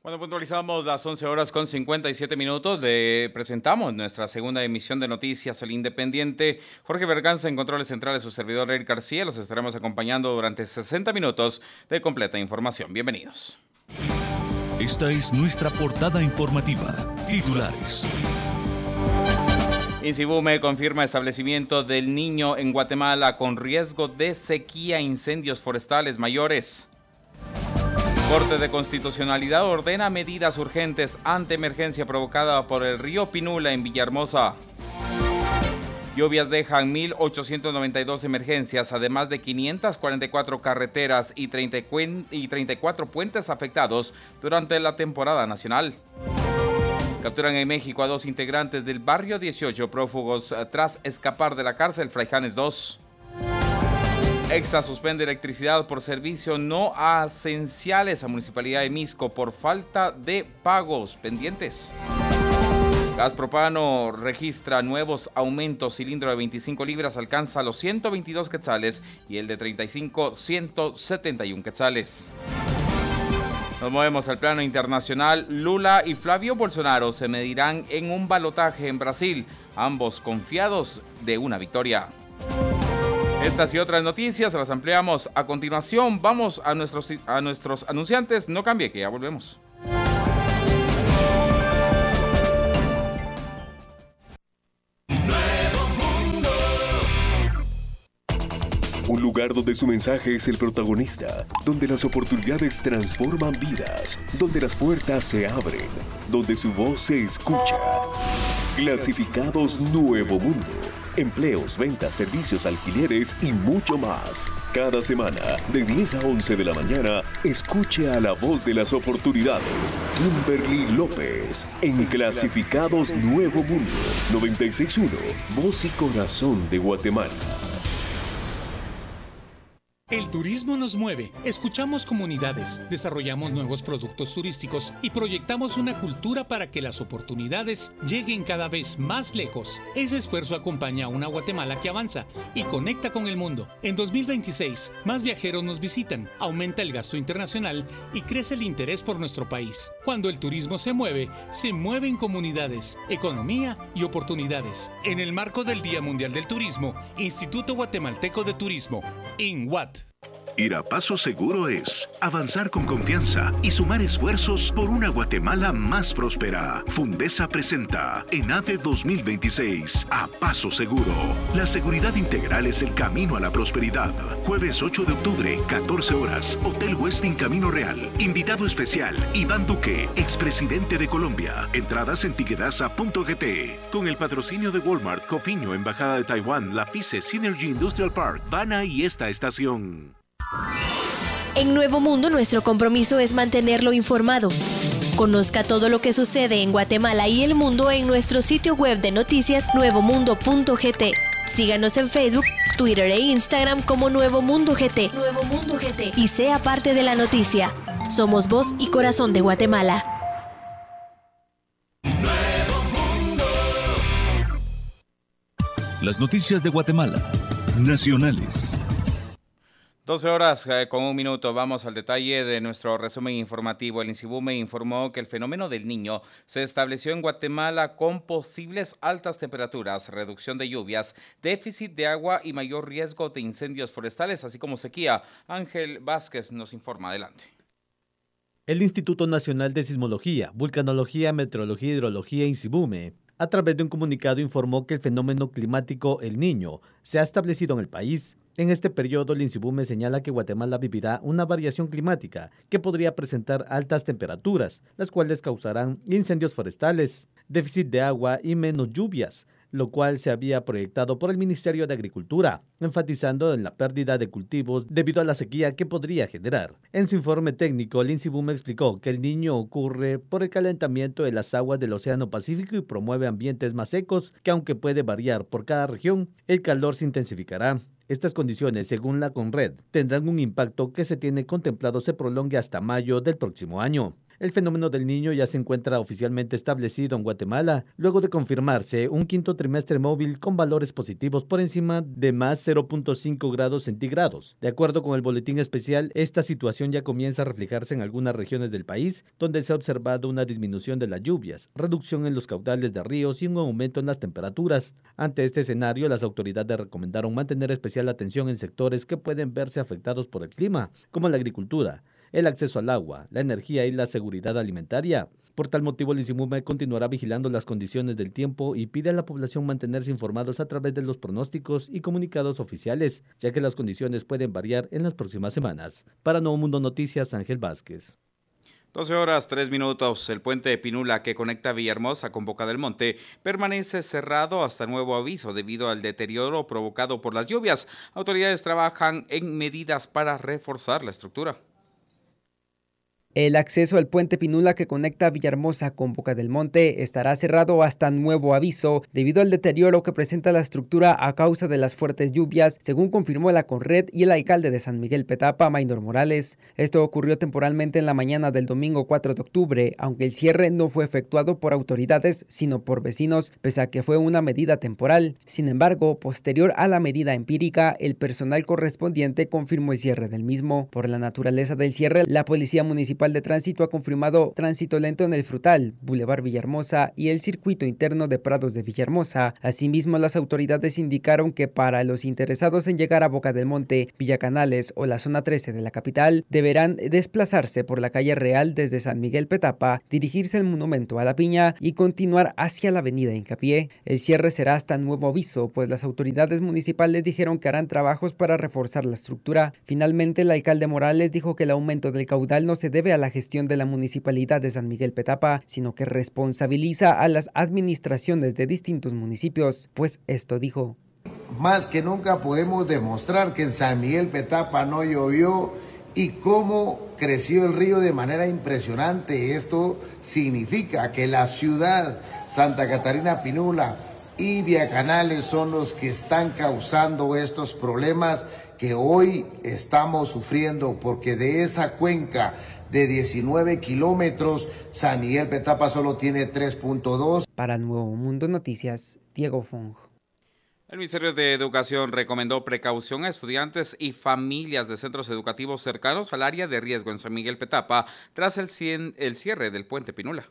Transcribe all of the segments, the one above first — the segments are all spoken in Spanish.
Cuando puntualizamos las 11 horas con 57 minutos, le presentamos nuestra segunda emisión de Noticias El Independiente. Jorge Berganza en controles centrales, su servidor Eric García. Los estaremos acompañando durante 60 minutos de completa información. Bienvenidos. Esta es nuestra portada informativa. Titulares. INSIBUME confirma establecimiento del niño en Guatemala con riesgo de sequía e incendios forestales mayores. Corte de Constitucionalidad ordena medidas urgentes ante emergencia provocada por el río Pinula en Villahermosa. Lluvias dejan 1.892 emergencias, además de 544 carreteras y 34 puentes afectados durante la temporada nacional. Capturan en México a 2 integrantes del barrio 18 prófugos tras escapar de la cárcel Fraijanes 2. EXA suspende electricidad por servicio no esenciales a Municipalidad de Misco por falta de pagos pendientes. Gas propano registra nuevos aumentos. Cilindro de 25 libras alcanza los 122 quetzales y el de 35, 171 quetzales. Nos movemos al plano internacional. Lula y Flavio Bolsonaro se medirán en un balotaje en Brasil, ambos confiados de una victoria. Estas y otras noticias las ampliamos a continuación. Vamos a nuestros anunciantes. No cambie, que ya volvemos. Un lugar donde su mensaje es el protagonista, donde las oportunidades transforman vidas, donde las puertas se abren, donde su voz se escucha. Clasificados Nuevo Mundo. Empleos, ventas, servicios, alquileres y mucho más. Cada semana, de 10 a 11 de la mañana, escuche a la voz de las oportunidades, Kimberly López, en Clasificados Nuevo Mundo, 96.1, voz y corazón de Guatemala. El turismo nos mueve, escuchamos comunidades, desarrollamos nuevos productos turísticos y proyectamos una cultura para que las oportunidades lleguen cada vez más lejos. Ese esfuerzo acompaña a una Guatemala que avanza y conecta con el mundo. En 2026, más viajeros nos visitan, aumenta el gasto internacional y crece el interés por nuestro país. Cuando el turismo se mueven comunidades, economía y oportunidades. En el marco del Día Mundial del Turismo, Instituto Guatemalteco de Turismo, INGUAT. Ir a paso seguro es avanzar con confianza y sumar esfuerzos por una Guatemala más próspera. Fundesa presenta ENADE 2026 a paso seguro. La seguridad integral es el camino a la prosperidad. Jueves 8 de octubre, 14 horas, Hotel Westin Camino Real. Invitado especial, Iván Duque, expresidente de Colombia. Entradas en tiquetasa.gt. Con el patrocinio de Walmart, Cofiño, Embajada de Taiwán, la FICE, Synergy Industrial Park, Bana y esta estación. En Nuevo Mundo, nuestro compromiso es mantenerlo informado. Conozca todo lo que sucede en Guatemala y el mundo en nuestro sitio web de noticias nuevomundo.gt. Síganos en Facebook, Twitter e Instagram como Nuevo Mundo GT. Nuevo Mundo GT. Y sea parte de la noticia. Somos voz y corazón de Guatemala. Las noticias de Guatemala. Nacionales. 12 horas con 1 minuto. Vamos al detalle de nuestro resumen informativo. El INSIBUME informó que el fenómeno del Niño se estableció en Guatemala con posibles altas temperaturas, reducción de lluvias, déficit de agua y mayor riesgo de incendios forestales, así como sequía. Ángel Vázquez nos informa. Adelante. El Instituto Nacional de Sismología, Vulcanología, Meteorología y Hidrología, INSIBUME, a través de un comunicado informó que el fenómeno climático El Niño se ha establecido en el país. En este periodo, el INSIBUME señala que Guatemala vivirá una variación climática que podría presentar altas temperaturas, las cuales causarán incendios forestales, déficit de agua y menos lluvias, lo cual se había proyectado por el Ministerio de Agricultura, enfatizando en la pérdida de cultivos debido a la sequía que podría generar. En su informe técnico, el INSIBUME explicó que el Niño ocurre por el calentamiento de las aguas del Océano Pacífico y promueve ambientes más secos que, aunque puede variar por cada región, el calor se intensificará. Estas condiciones, según la CONRED, tendrán un impacto que se tiene contemplado se prolongue hasta mayo del próximo año. El fenómeno del Niño ya se encuentra oficialmente establecido en Guatemala, luego de confirmarse un quinto trimestre móvil con valores positivos por encima de más 0.5 grados centígrados. De acuerdo con el boletín especial, esta situación ya comienza a reflejarse en algunas regiones del país, donde se ha observado una disminución de las lluvias, reducción en los caudales de ríos y un aumento en las temperaturas. Ante este escenario, las autoridades recomendaron mantener especial atención en sectores que pueden verse afectados por el clima, como la agricultura, el acceso al agua, la energía y la seguridad alimentaria. Por tal motivo, el INSIMUME continuará vigilando las condiciones del tiempo y pide a la población mantenerse informados a través de los pronósticos y comunicados oficiales, ya que las condiciones pueden variar en las próximas semanas. Para Nuevo Mundo Noticias, Ángel Vázquez. 12 horas 3 minutos. El puente de Pinula que conecta Villahermosa con Boca del Monte permanece cerrado hasta nuevo aviso debido al deterioro provocado por las lluvias. Autoridades trabajan en medidas para reforzar la estructura. El acceso al puente Pinula que conecta Villahermosa con Boca del Monte estará cerrado hasta nuevo aviso debido al deterioro que presenta la estructura a causa de las fuertes lluvias, según confirmó la Conred y el alcalde de San Miguel Petapa, Maynor Morales. Esto ocurrió temporalmente en la mañana del domingo 4 de octubre, aunque el cierre no fue efectuado por autoridades, sino por vecinos, pese a que fue una medida temporal. Sin embargo, posterior a la medida empírica, el personal correspondiente confirmó el cierre del mismo. Por la naturaleza del cierre, la Policía Municipal de Tránsito ha confirmado tránsito lento en el Frutal, Boulevard Villahermosa y el circuito interno de Prados de Villahermosa. Asimismo, las autoridades indicaron que para los interesados en llegar a Boca del Monte, Villacanales o la zona 13 de la capital, deberán desplazarse por la calle Real desde San Miguel Petapa, dirigirse al Monumento a la Piña y continuar hacia la avenida Hincapié. El cierre será hasta nuevo aviso, pues las autoridades municipales dijeron que harán trabajos para reforzar la estructura. Finalmente, el alcalde Morales dijo que el aumento del caudal no se debe a la gestión de la Municipalidad de San Miguel Petapa, sino que responsabiliza a las administraciones de distintos municipios, pues esto dijo. Más que nunca podemos demostrar que en San Miguel Petapa no llovió y cómo creció el río de manera impresionante. Esto significa que la ciudad Santa Catarina Pinula y Villacanales son los que están causando estos problemas que hoy estamos sufriendo, porque de esa cuenca de 19 kilómetros, San Miguel Petapa solo tiene 3.2. Para Nuevo Mundo Noticias, Diego Fong. El Ministerio de Educación recomendó precaución a estudiantes y familias de centros educativos cercanos al área de riesgo en San Miguel Petapa tras el cierre del puente Pinula.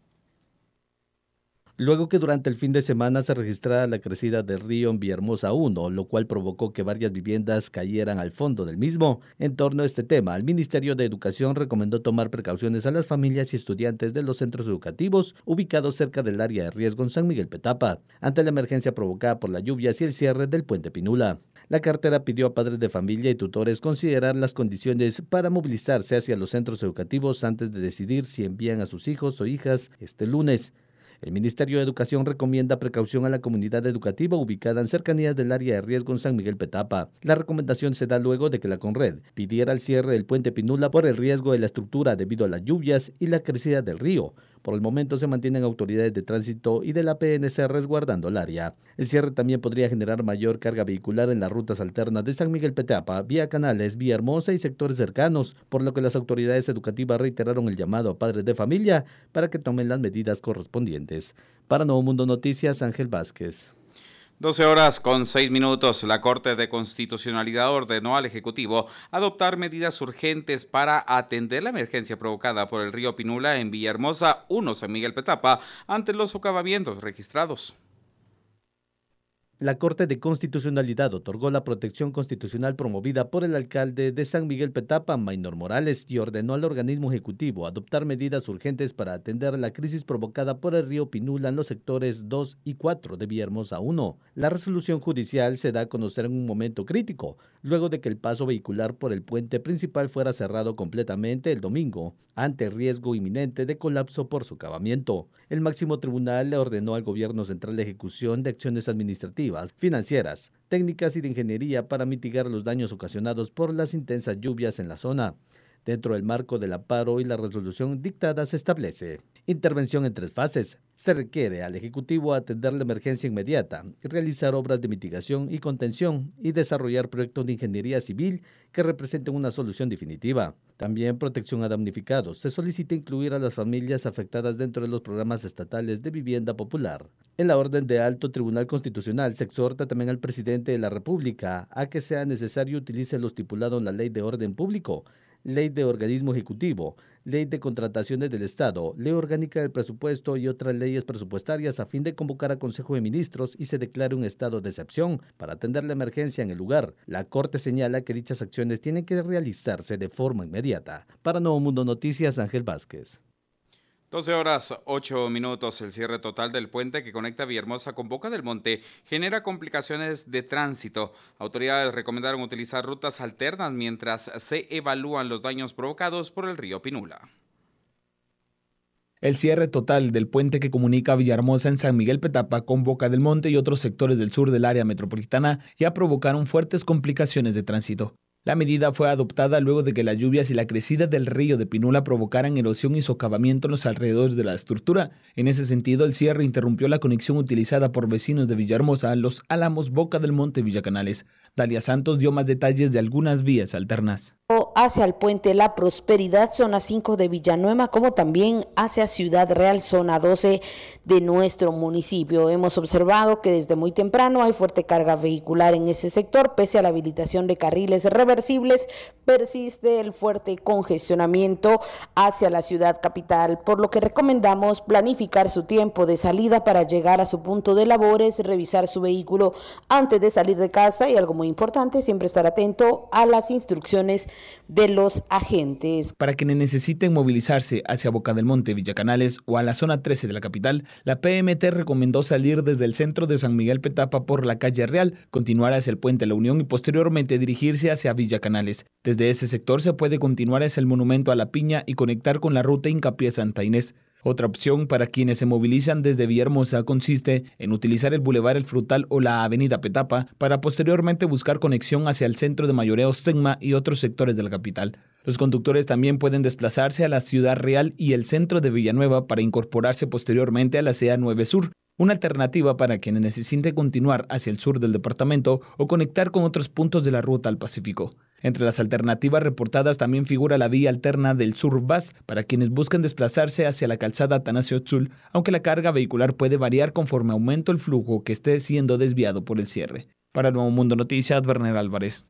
Luego que durante el fin de semana se registrara la crecida del río en Villahermosa 1, lo cual provocó que varias viviendas cayeran al fondo del mismo. En torno a este tema, el Ministerio de Educación recomendó tomar precauciones a las familias y estudiantes de los centros educativos ubicados cerca del área de riesgo en San Miguel Petapa, ante la emergencia provocada por las lluvias y el cierre del puente Pinula. La cartera pidió a padres de familia y tutores considerar las condiciones para movilizarse hacia los centros educativos antes de decidir si envían a sus hijos o hijas este lunes. El Ministerio de Educación recomienda precaución a la comunidad educativa ubicada en cercanías del área de riesgo en San Miguel Petapa. La recomendación se da luego de que la Conred pidiera el cierre del puente Pinula por el riesgo de la estructura debido a las lluvias y la crecida del río. Por el momento se mantienen autoridades de tránsito y de la PNC resguardando el área. El cierre también podría generar mayor carga vehicular en las rutas alternas de San Miguel Petapa, Villacanales, Villahermosa y sectores cercanos, por lo que las autoridades educativas reiteraron el llamado a padres de familia para que tomen las medidas correspondientes. Para Nuevo Mundo Noticias, Ángel Vázquez. 12 horas con 6 minutos. La Corte de Constitucionalidad ordenó al Ejecutivo adoptar medidas urgentes para atender la emergencia provocada por el río Pinula en Villahermosa 1, San Miguel Petapa, ante los socavamientos registrados. La Corte de Constitucionalidad otorgó la protección constitucional promovida por el alcalde de San Miguel Petapa, Maynor Morales, y ordenó al organismo ejecutivo adoptar medidas urgentes para atender la crisis provocada por el río Pinula en los sectores 2 y 4 de Villahermosa 1. La resolución judicial se da a conocer en un momento crítico, luego de que el paso vehicular por el puente principal fuera cerrado completamente el domingo, ante el riesgo inminente de colapso por socavamiento. El máximo tribunal le ordenó al gobierno central la ejecución de acciones administrativas, financieras, técnicas y de ingeniería para mitigar los daños ocasionados por las intensas lluvias en la zona. Dentro del marco del amparo y la resolución dictada se establece intervención en 3 fases. Se requiere al Ejecutivo atender la emergencia inmediata, realizar obras de mitigación y contención y desarrollar proyectos de ingeniería civil que representen una solución definitiva. También protección a damnificados. Se solicita incluir a las familias afectadas dentro de los programas estatales de vivienda popular. En la orden de Alto Tribunal Constitucional se exhorta también al presidente de la República a que sea necesario utilice lo estipulado en la Ley de Orden Público, Ley de Organismo Ejecutivo, Ley de Contrataciones del Estado, Ley Orgánica del Presupuesto y otras leyes presupuestarias a fin de convocar a Consejo de Ministros y se declare un estado de excepción para atender la emergencia en el lugar. La Corte señala que dichas acciones tienen que realizarse de forma inmediata. Para Nuevo Mundo Noticias, Ángel Vázquez. 12:08. El cierre total del puente que conecta Villahermosa con Boca del Monte genera complicaciones de tránsito. Autoridades recomendaron utilizar rutas alternas mientras se evalúan los daños provocados por el río Pinula. El cierre total del puente que comunica Villahermosa en San Miguel Petapa con Boca del Monte y otros sectores del sur del área metropolitana ya provocaron fuertes complicaciones de tránsito. La medida fue adoptada luego de que las lluvias y la crecida del río de Pinula provocaran erosión y socavamiento en los alrededores de la estructura. En ese sentido, el cierre interrumpió la conexión utilizada por vecinos de Villahermosa, Los Álamos, Boca del Monte y Villacanales. Dalia Santos dio más detalles de algunas vías alternas. Hacia el puente La Prosperidad, zona 5 de Villanueva, como también hacia Ciudad Real, zona 12 de nuestro municipio. Hemos observado que desde muy temprano hay fuerte carga vehicular en ese sector, pese a la habilitación de carriles reversibles, persiste el fuerte congestionamiento hacia la ciudad capital, por lo que recomendamos planificar su tiempo de salida para llegar a su punto de labores, revisar su vehículo antes de salir de casa y algo muy importante, siempre estar atento a las instrucciones de los agentes. Para quienes necesiten movilizarse hacia Boca del Monte, Villacanales o a la zona 13 de la capital, la PMT recomendó salir desde el centro de San Miguel Petapa por la calle Real, continuar hacia el Puente La Unión y posteriormente dirigirse hacia Villacanales. Desde ese sector se puede continuar hacia el Monumento a la Piña y conectar con la ruta Hincapié-Santa Inés. Otra opción para quienes se movilizan desde Villahermosa consiste en utilizar el Boulevard El Frutal o la Avenida Petapa para posteriormente buscar conexión hacia el centro de mayoreo Senma y otros sectores de la capital. Los conductores también pueden desplazarse a la Ciudad Real y el centro de Villanueva para incorporarse posteriormente a la CA 9 Sur, una alternativa para quienes necesiten continuar hacia el sur del departamento o conectar con otros puntos de la ruta al Pacífico. Entre las alternativas reportadas también figura la vía alterna del Sur Bus para quienes buscan desplazarse hacia la calzada Atanasio Tzul, aunque la carga vehicular puede variar conforme aumenta el flujo que esté siendo desviado por el cierre. Para Nuevo Mundo Noticias, Werner Álvarez.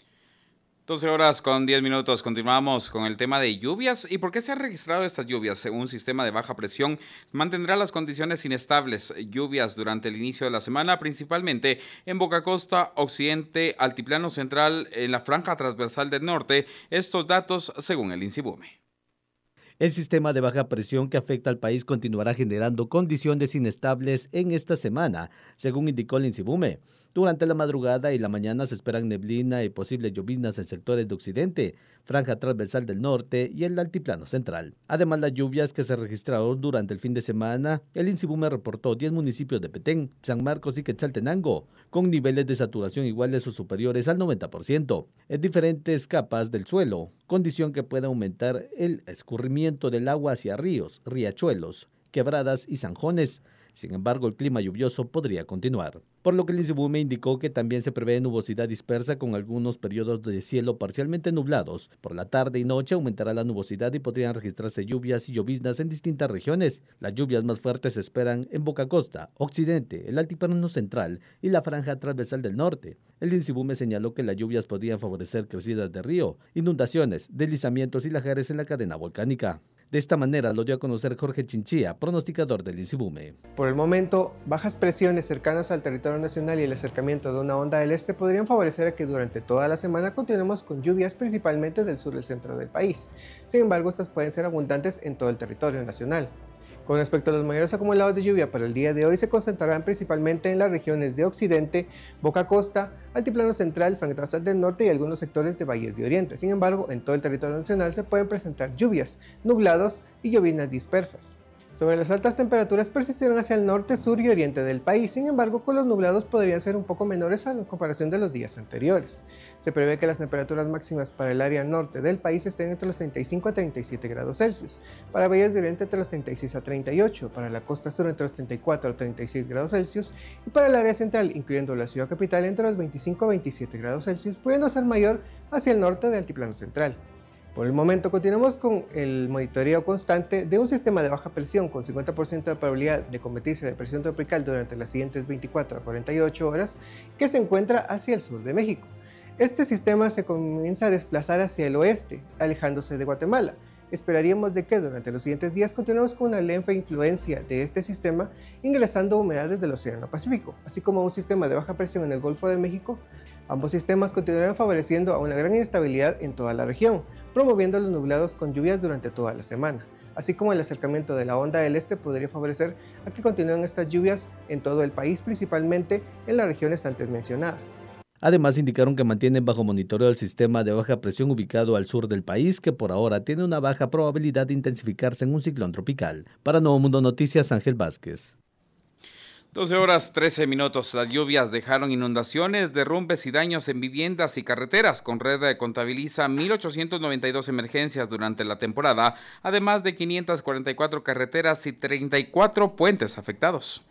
12:10. Continuamos con el tema de lluvias. ¿Y por qué se han registrado estas lluvias? Un sistema de baja presión mantendrá las condiciones inestables. Lluvias durante el inicio de la semana, principalmente en Boca Costa, Occidente, Altiplano Central, en la franja transversal del norte. Estos datos según el INSIBUME. El sistema de baja presión que afecta al país continuará generando condiciones inestables en esta semana, según indicó el INSIBUME. Durante la madrugada y la mañana se esperan neblina y posibles lloviznas en sectores de occidente, franja transversal del norte y el altiplano central. Además, las lluvias que se registraron durante el fin de semana, el INSIBUME reportó 10 municipios de Petén, San Marcos y Quetzaltenango, con niveles de saturación iguales o superiores al 90%, en diferentes capas del suelo, condición que puede aumentar el escurrimiento del agua hacia ríos, riachuelos, quebradas y zanjones. Sin embargo, el clima lluvioso podría continuar, por lo que el INSIBUME indicó que también se prevé nubosidad dispersa con algunos periodos de cielo parcialmente nublados. Por la tarde y noche aumentará la nubosidad y podrían registrarse lluvias y lloviznas en distintas regiones. Las lluvias más fuertes se esperan en Boca Costa, Occidente, el Altiplano Central y la franja transversal del norte. El INSIBUME señaló que las lluvias podrían favorecer crecidas de río, inundaciones, deslizamientos y lajares en la cadena volcánica. De esta manera lo dio a conocer Jorge Chinchilla, pronosticador del INSIBUME. Por el momento, bajas presiones cercanas al territorio nacional y el acercamiento de una onda del este podrían favorecer a que durante toda la semana continuemos con lluvias principalmente del sur y el centro del país. Sin embargo, estas pueden ser abundantes en todo el territorio nacional. Con respecto a los mayores acumulados de lluvia para el día de hoy, se concentrarán principalmente en las regiones de Occidente, Boca Costa, Altiplano Central, franja transversal del norte y algunos sectores de valles de Oriente. Sin embargo, en todo el territorio nacional se pueden presentar lluvias, nublados y lloviznas dispersas. Sobre las altas temperaturas persistieron hacia el norte, sur y oriente del país, sin embargo con los nublados podrían ser un poco menores a la comparación de los días anteriores. Se prevé que las temperaturas máximas para el área norte del país estén entre los 35 a 37 grados Celsius, para bahías de oriente entre los 36 a 38, para la costa sur entre los 34 a 36 grados Celsius y para el área central, incluyendo la ciudad capital, entre los 25 a 27 grados Celsius, pudiendo ser mayor hacia el norte del altiplano central. Por el momento continuamos con el monitoreo constante de un sistema de baja presión con 50% de probabilidad de convertirse en depresión tropical durante las siguientes 24 a 48 horas que se encuentra hacia el sur de México. Este sistema se comienza a desplazar hacia el oeste, alejándose de Guatemala. Esperaríamos de que durante los siguientes días continuemos con una leve influencia de este sistema ingresando humedades del Océano Pacífico, así como un sistema de baja presión en el Golfo de México. Ambos sistemas continuarán favoreciendo a una gran inestabilidad en toda la región, promoviendo los nublados con lluvias durante toda la semana, así como el acercamiento de la onda del este podría favorecer a que continúen estas lluvias en todo el país, principalmente en las regiones antes mencionadas. Además, indicaron que mantienen bajo monitoreo el sistema de baja presión ubicado al sur del país, que por ahora tiene una baja probabilidad de intensificarse en un ciclón tropical. Para Nuevo Mundo Noticias, Ángel Vázquez. 12 horas 13 minutos. Las lluvias dejaron inundaciones, derrumbes y daños en viviendas y carreteras. Conred contabiliza 1.892 emergencias durante la temporada, además de 544 carreteras y 34 puentes afectados.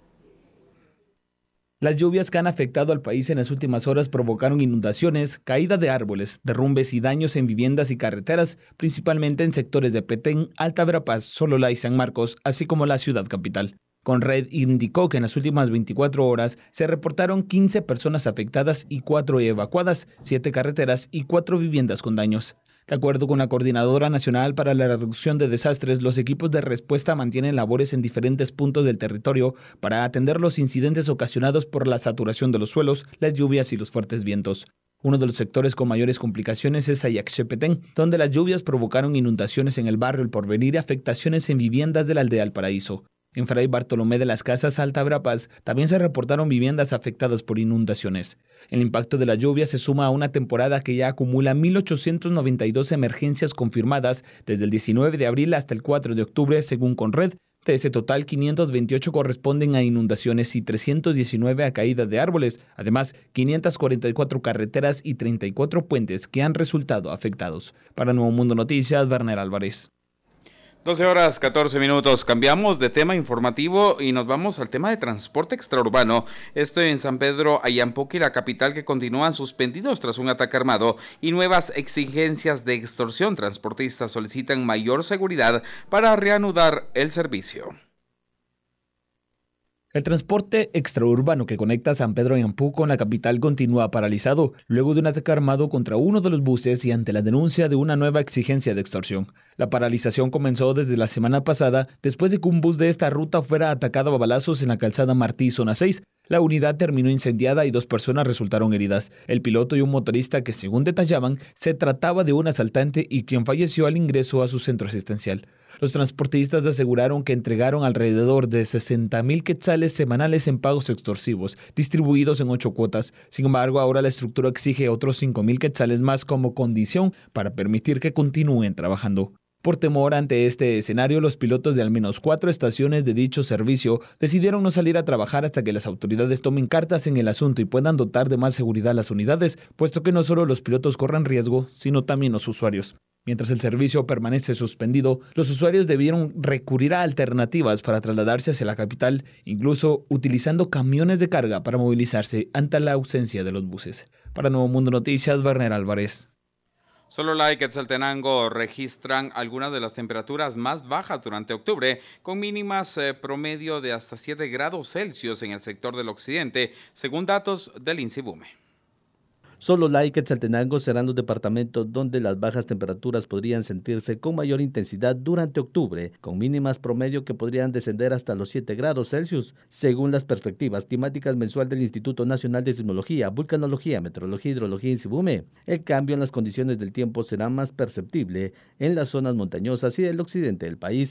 Las lluvias que han afectado al país en las últimas horas provocaron inundaciones, caída de árboles, derrumbes y daños en viviendas y carreteras, principalmente en sectores de Petén, Alta Verapaz, Sololá y San Marcos, así como la ciudad capital. Conred indicó que en las últimas 24 horas se reportaron 15 personas afectadas y 4 evacuadas, 7 carreteras y 4 viviendas con daños. De acuerdo con la Coordinadora Nacional para la Reducción de Desastres, los equipos de respuesta mantienen labores en diferentes puntos del territorio para atender los incidentes ocasionados por la saturación de los suelos, las lluvias y los fuertes vientos. Uno de los sectores con mayores complicaciones es Ayaxchepetén, donde las lluvias provocaron inundaciones en el barrio El Porvenir y afectaciones en viviendas de la aldea El Paraíso. En Fray Bartolomé de las Casas, Alta Verapaz, también se reportaron viviendas afectadas por inundaciones. El impacto de la lluvia se suma a una temporada que ya acumula 1.892 emergencias confirmadas desde el 19 de abril hasta el 4 de octubre, según Conred. De ese total, 528 corresponden a inundaciones y 319 a caída de árboles. Además, 544 carreteras y 34 puentes que han resultado afectados. Para Nuevo Mundo Noticias, Werner Álvarez. 12 horas 14 minutos. Cambiamos de tema informativo y nos vamos al tema de transporte extraurbano. Esto en San Pedro Ayampoque, la capital, que continúan suspendidos tras un ataque armado y nuevas exigencias de extorsión. Transportistas solicitan mayor seguridad para reanudar el servicio. El transporte extraurbano que conecta San Pedro Ayampu con la capital continúa paralizado luego de un ataque armado contra uno de los buses y ante la denuncia de una nueva exigencia de extorsión. La paralización comenzó desde la semana pasada después de que un bus de esta ruta fuera atacado a balazos en la calzada Martí, zona 6. La unidad terminó incendiada y 2 personas resultaron heridas. El piloto y un motorista que, según detallaban, se trataba de un asaltante y quien falleció al ingreso a su centro asistencial. Los transportistas aseguraron que entregaron alrededor de 60,000 quetzales semanales en pagos extorsivos, distribuidos en 8 cuotas. Sin embargo, ahora la estructura exige otros 5,000 quetzales más como condición para permitir que continúen trabajando. Por temor ante este escenario, los pilotos de al menos 4 estaciones de dicho servicio decidieron no salir a trabajar hasta que las autoridades tomen cartas en el asunto y puedan dotar de más seguridad a las unidades, puesto que no solo los pilotos corren riesgo, sino también los usuarios. Mientras el servicio permanece suspendido, los usuarios debieron recurrir a alternativas para trasladarse hacia la capital, incluso utilizando camiones de carga para movilizarse ante la ausencia de los buses. Para Nuevo Mundo Noticias, Werner Álvarez. Sololá y Quetzaltenango registran algunas de las temperaturas más bajas durante octubre, con mínimas promedio de hasta 7 grados Celsius en el sector del occidente, según datos del INSIBUME. Sololá y Quetzaltenango serán los departamentos donde las bajas temperaturas podrían sentirse con mayor intensidad durante octubre, con mínimas promedio que podrían descender hasta los 7 grados Celsius, según las perspectivas climáticas mensual del Instituto Nacional de Sismología, Vulcanología, Meteorología y Hidrología INSIBUME. El cambio en las condiciones del tiempo será más perceptible en las zonas montañosas y del occidente del país.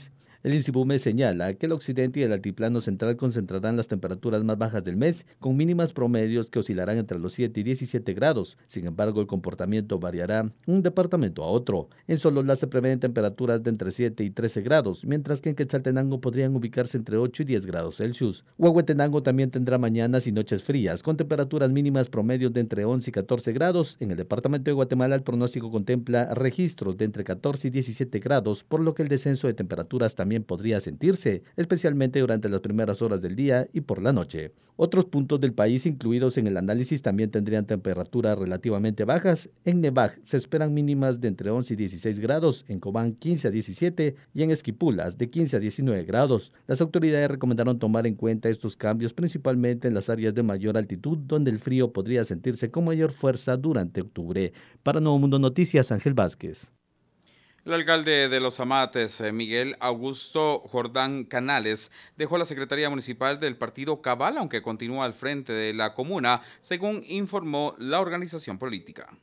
El INSIBUME señala que el occidente y el altiplano central concentrarán las temperaturas más bajas del mes, con mínimas promedios que oscilarán entre los 7 y 17 grados. Sin embargo, el comportamiento variará un departamento a otro. En Sololá se prevén temperaturas de entre 7 y 13 grados, mientras que en Quetzaltenango podrían ubicarse entre 8 y 10 grados Celsius. Huehuetenango también tendrá mañanas y noches frías, con temperaturas mínimas promedios de entre 11 y 14 grados. En el departamento de Guatemala, el pronóstico contempla registros de entre 14 y 17 grados, por lo que el descenso de temperaturas también podría sentirse, especialmente durante las primeras horas del día y por la noche. Otros puntos del país incluidos en el análisis también tendrían temperaturas relativamente bajas. En Nevaj se esperan mínimas de entre 11 y 16 grados, en Cobán 15 a 17 y en Esquipulas de 15 a 19 grados. Las autoridades recomendaron tomar en cuenta estos cambios principalmente en las áreas de mayor altitud, donde el frío podría sentirse con mayor fuerza durante octubre. Para Nuevo Mundo Noticias, Ángel Vázquez. El alcalde de Los Amates, Miguel Augusto Jordán Canales, dejó la Secretaría Municipal del partido Cabal, aunque continúa al frente de la comuna, según informó la organización política.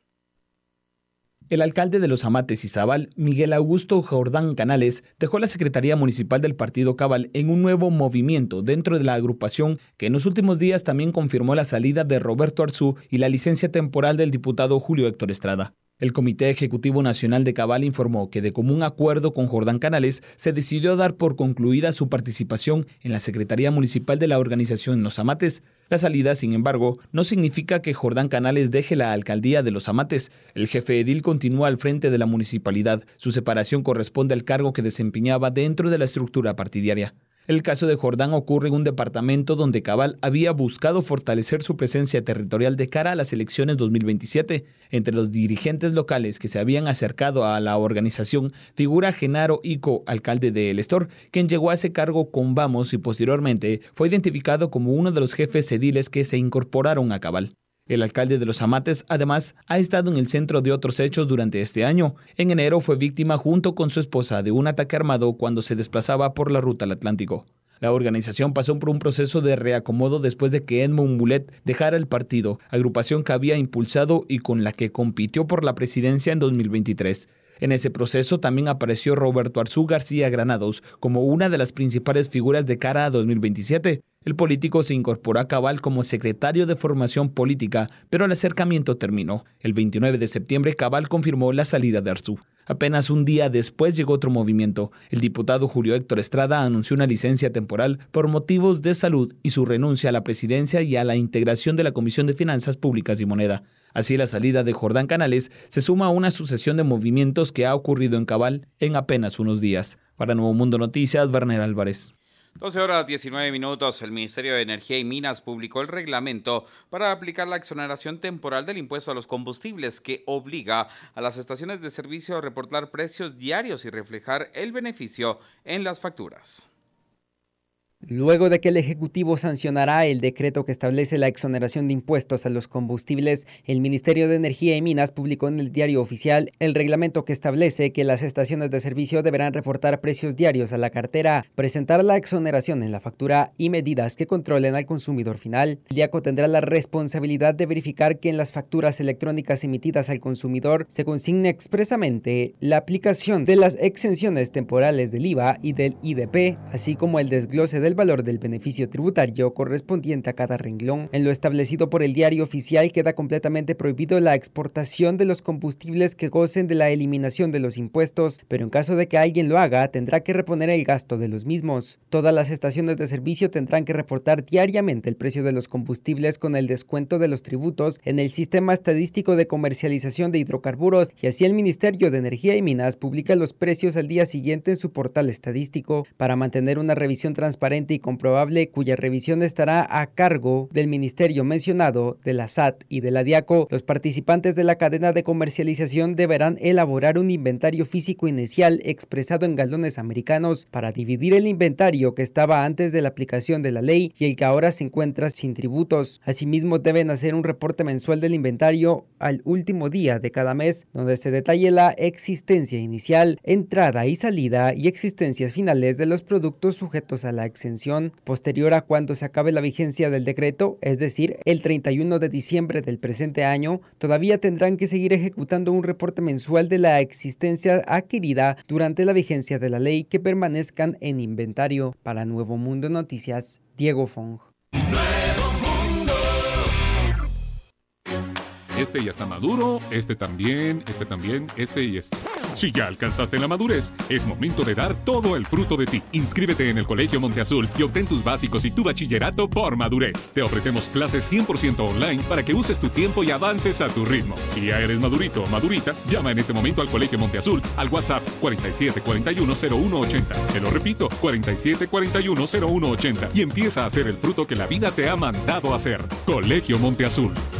El alcalde de Los Amates, Izabal, Miguel Augusto Jordán Canales, dejó la Secretaría Municipal del partido Cabal en un nuevo movimiento dentro de la agrupación que en los últimos días también confirmó la salida de Roberto Arzú y la licencia temporal del diputado Julio Héctor Estrada. El Comité Ejecutivo Nacional de Cabal informó que de común acuerdo con Jordán Canales se decidió dar por concluida su participación en la Secretaría Municipal de la organización Los Amates. La salida, sin embargo, no significa que Jordán Canales deje la alcaldía de Los Amates. El jefe edil continúa al frente de la municipalidad. Su separación corresponde al cargo que desempeñaba dentro de la estructura partidaria. El caso de Jordán ocurre en un departamento donde Cabal había buscado fortalecer su presencia territorial de cara a las elecciones 2027. Entre los dirigentes locales que se habían acercado a la organización figura Genaro Ico, alcalde de El Estor, quien llegó a ese cargo con Vamos y posteriormente fue identificado como uno de los jefes ediles que se incorporaron a Cabal. El alcalde de Los Amates, además, ha estado en el centro de otros hechos durante este año. En enero fue víctima junto con su esposa de un ataque armado cuando se desplazaba por la ruta al Atlántico. La organización pasó por un proceso de reacomodo después de que Edmond Mulet dejara el partido, agrupación que había impulsado y con la que compitió por la presidencia en 2023. En ese proceso también apareció Roberto Arzú García Granados como una de las principales figuras de cara a 2027. El político se incorporó a Cabal como secretario de Formación Política, pero el acercamiento terminó. El 29 de septiembre, Cabal confirmó la salida de Arzú. Apenas un día después llegó otro movimiento. El diputado Julio Héctor Estrada anunció una licencia temporal por motivos de salud y su renuncia a la presidencia y a la integración de la Comisión de Finanzas Públicas y Moneda. Así, la salida de Jordán Canales se suma a una sucesión de movimientos que ha ocurrido en Cabal en apenas unos días. Para Nuevo Mundo Noticias, Werner Álvarez. 12:19. El Ministerio de Energía y Minas publicó el reglamento para aplicar la exoneración temporal del impuesto a los combustibles que obliga a las estaciones de servicio a reportar precios diarios y reflejar el beneficio en las facturas. Luego de que el Ejecutivo sancionará el decreto que establece la exoneración de impuestos a los combustibles, el Ministerio de Energía y Minas publicó en el Diario Oficial el reglamento que establece que las estaciones de servicio deberán reportar precios diarios a la cartera, presentar la exoneración en la factura y medidas que controlen al consumidor final. El DIACO tendrá la responsabilidad de verificar que en las facturas electrónicas emitidas al consumidor se consigne expresamente la aplicación de las exenciones temporales del IVA y del IDP, así como el desglose del valor del beneficio tributario correspondiente a cada renglón. En lo establecido por el Diario Oficial, queda completamente prohibido la exportación de los combustibles que gocen de la eliminación de los impuestos, pero en caso de que alguien lo haga, tendrá que reponer el gasto de los mismos. Todas las estaciones de servicio tendrán que reportar diariamente el precio de los combustibles con el descuento de los tributos en el Sistema Estadístico de Comercialización de Hidrocarburos, y así el Ministerio de Energía y Minas publica los precios al día siguiente en su portal estadístico. Para mantener una revisión transparente y comprobable, cuya revisión estará a cargo del ministerio mencionado, de la SAT y de la DIACO, los participantes de la cadena de comercialización deberán elaborar un inventario físico inicial expresado en galones americanos para dividir el inventario que estaba antes de la aplicación de la ley y el que ahora se encuentra sin tributos. Asimismo, deben hacer un reporte mensual del inventario al último día de cada mes, donde se detalle la existencia inicial, entrada y salida y existencias finales de los productos sujetos a la exención. exención. Posterior a cuando se acabe la vigencia del decreto, es decir, el 31 de diciembre del presente año, todavía tendrán que seguir ejecutando un reporte mensual de la existencia adquirida durante la vigencia de la ley que permanezcan en inventario. Para Nuevo Mundo Noticias, Diego Fong. Este ya está maduro, este también, este y este. Si ya alcanzaste la madurez, es momento de dar todo el fruto de ti. Inscríbete en el Colegio Monteazul y obtén tus básicos y tu bachillerato por madurez. Te ofrecemos clases 100% online para que uses tu tiempo y avances a tu ritmo. Si ya eres madurito o madurita, llama en este momento al Colegio Monteazul al WhatsApp 47410180. Te lo repito, 47410180 y empieza a hacer el fruto que la vida te ha mandado a hacer. Colegio Monteazul.